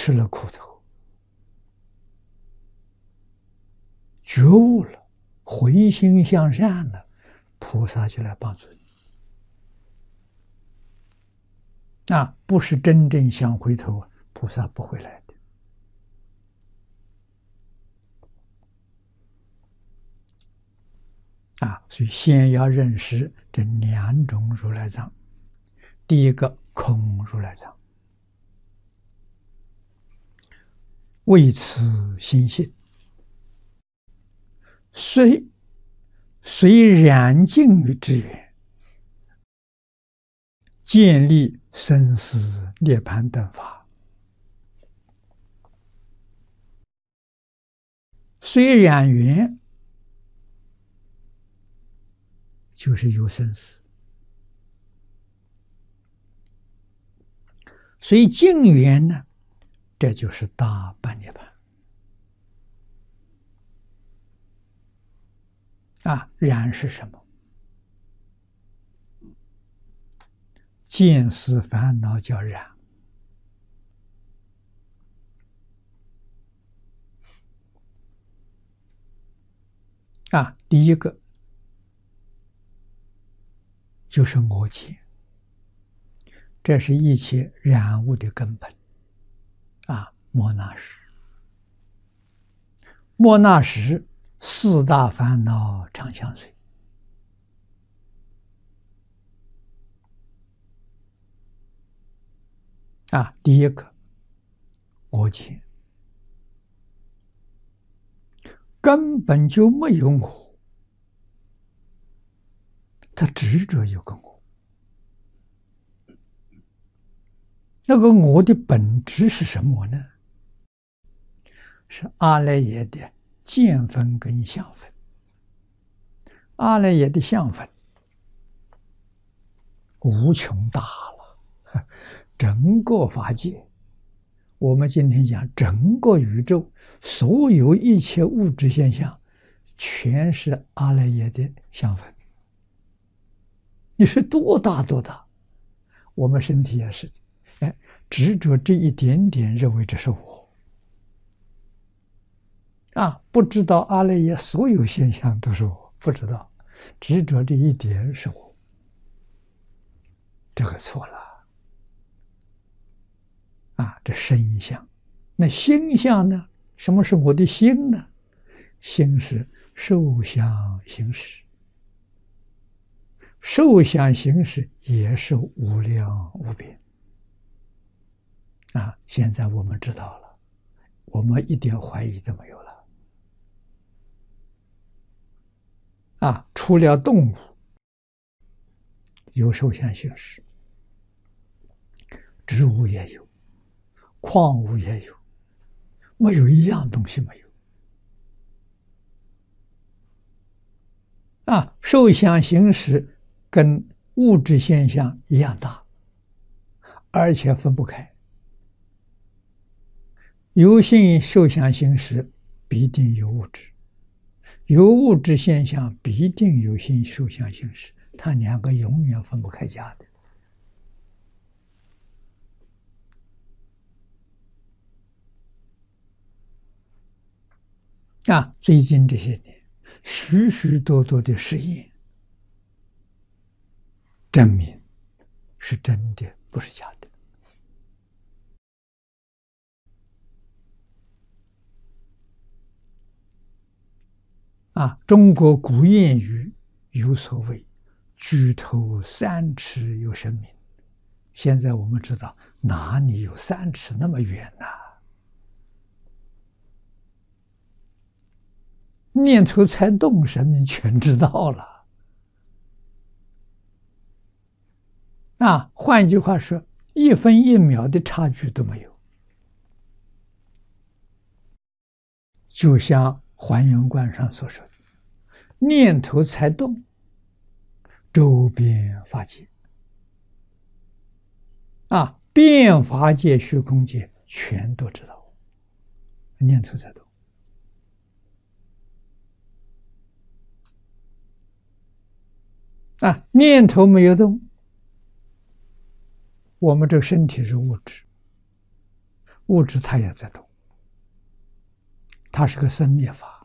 吃了苦头，觉悟了，回心向善了，菩萨就来帮助你。不是真正想回头，菩萨不会来的。所以先要认识这2种如来藏。第一个空如来藏，为此心性，虽然境于之缘，建立生死涅槃等法。虽然缘就是有生死，虽境缘呢，这就是大般涅槃。然是什么？见思烦恼叫然。第一个就是我见，这是一切染物的根本。莫那识，莫那识4大烦恼常相随。第一个我见，根本就没有我，他执着有个我。那个我的本质是什么呢？是阿赖耶的见分跟相分。阿赖耶的相分无穷大了，整个法界，我们今天讲整个宇宙，所有一切物质现象，全是阿赖耶的相分。你是多大多大？我们身体也是的，执着这一点点，认为这是我。不知道阿赖耶所有现象都是我，不知道，执着这一点是我，这个错了。这身相，那心相呢？什么是我的心呢？心是受想行识，受想行识也是无量无边。现在我们知道了，我们一点怀疑都没有了。除了动物有受想行识，植物也有，矿物也有，没有一样东西没有。受想行识跟物质现象一样大，而且分不开。有性受想行识必定有物质，有物质现象必定有性受想行识，它2个永远分不开家的。最近这些年，许许多多的实验证明是真的，不是假的。中国古谚语有所谓“举头3尺有神明”，现在我们知道哪里有3尺那么远呢？念头才动，神明全知道了。换句话说，1分1秒的差距都没有。就像还原观上所说的，念头才动，周边法界遍法界虚空界全都知道，念头才动。念头没有动，我们这个身体是物质， 物质它也在动，它是个生灭法，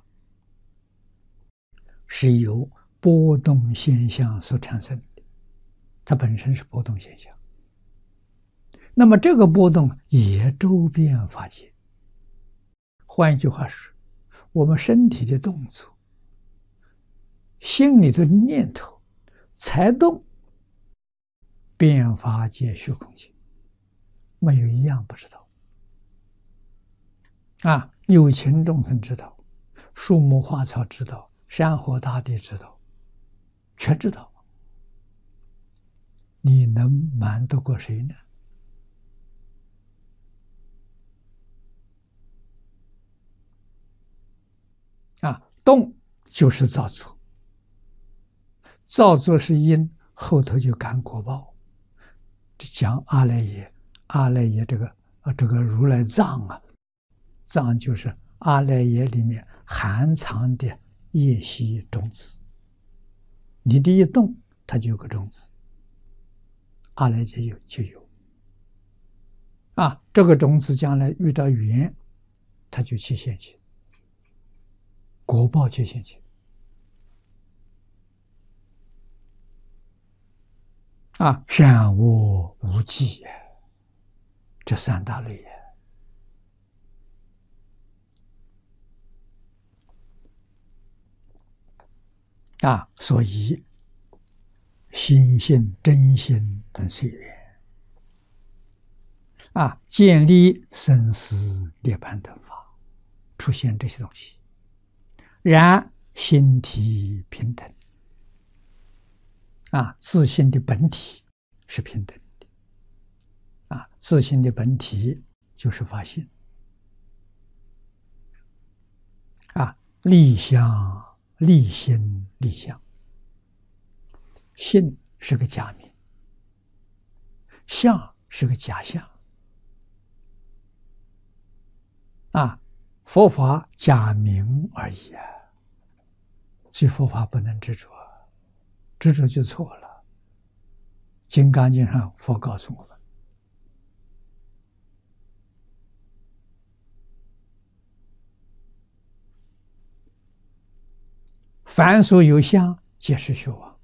是由波动现象所产生的，它本身是波动现象。那么这个波动也周遍法界。换一句话说，我们身体的动作、心里的念头才动，遍法界虚空界，没有一样不知道。有情众生知道，树木花草知道，山河大地知道，全知道。你能瞒得过谁呢？动就是造作，造作是因，后头就感果报。讲阿赖耶，阿赖耶这个如来藏藏就是阿赖耶里面含藏的业习种子。你的一动，它就有个种子，阿赖耶就有。这个种子将来遇到缘，它就去现行。果报就现前善恶无记这三大类所以心性真心等随缘建立生死涅槃等法，出现这些东西。然心体平等自性的本体是平等的自性的本体就是法性立相立心立相，性是个假名，相是个假象佛法假名而已所以佛法不能执着，执着就错了。金刚经上佛告诉我们，凡所有相，皆是虚妄。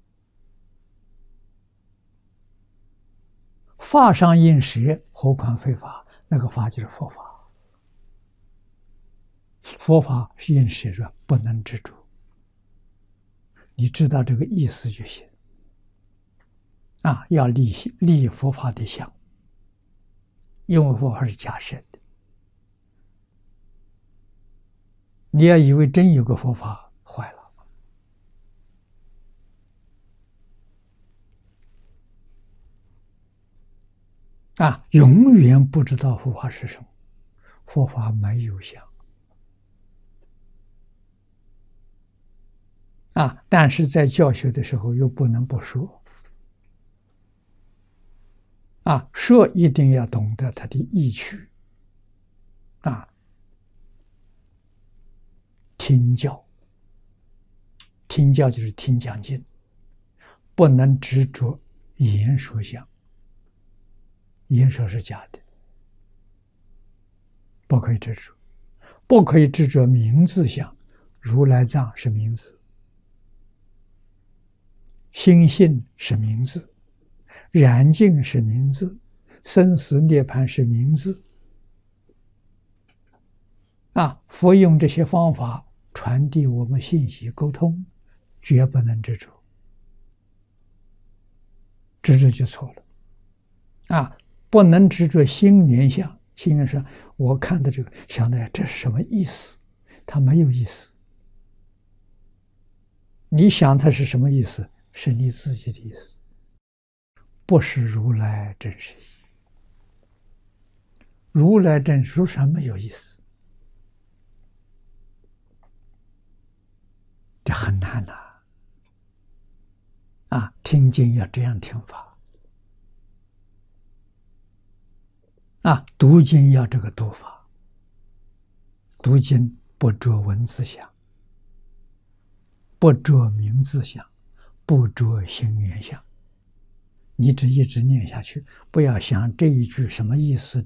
法上应实，何况非法？那个法就是佛法。佛法是应实着，不能执着。你知道这个意思就行要立佛法的相，因为佛法是假设的。你要以为真有个佛法，坏了永远不知道佛法是什么。佛法没有相但是在教学的时候又不能不说说一定要懂得它的意趣听教，听教就是听讲经，不能执着言说相，言说是假的，不可以执着，不可以执着名字相，如来藏是名字，心性是名字，染净是名字，生死涅槃是名字佛用这些方法传递我们信息沟通，绝不能执着，执着就错了不能执着心缘相。心缘上我看的这个想的这是什么意思，它没有意思，你想它是什么意思，是你自己的意思，不是如来真实意。如来真实上没有意思，这很难听经要这样听法读经要这个读法，读经不着文字相，不着名字相，不着心缘相，你只一直念下去，不要想这一句什么意思。